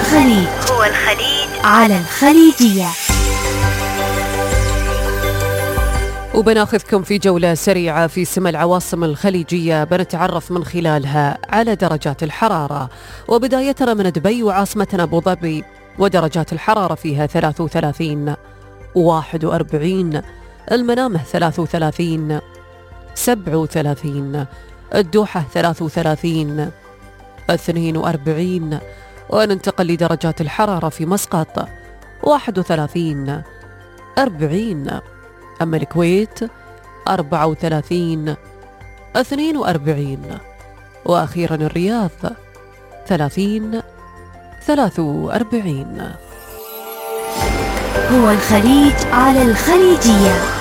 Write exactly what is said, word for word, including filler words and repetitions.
الخليج هو الخليج على الخليجية. وبناخذكم في جولة سريعة في سما العواصم الخليجية، بنتعرف من خلالها على درجات الحرارة. وبدايتنا من دبي وعاصمتنا أبو ظبي، ودرجات الحرارة فيها ثلاثة وثلاثين، واحد وأربعين، المنامة ثلاثة وثلاثين، سبعة وثلاثين، الدوحة ثلاثة وثلاثين، اثنين وأربعين. وننتقل لدرجات الحرارة في مسقط، واحد وثلاثين، أربعين. أما الكويت أربعة وثلاثين، اثنين وأربعين. وأخيرا الرياض ثلاثين، ثلاثة وأربعين. هو الخليج على الخليجية.